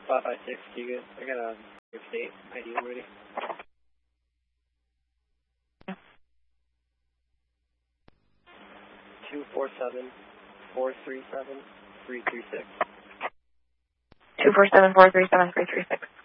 556, you good? I got a state ID already. 247-437-336. 247-437-336.